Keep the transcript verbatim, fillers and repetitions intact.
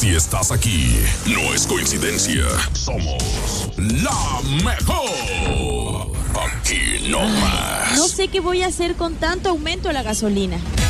Si estás aquí, no es coincidencia. Somos la mejor. Aquí no más. No sé qué voy a hacer con tanto aumento de la gasolina.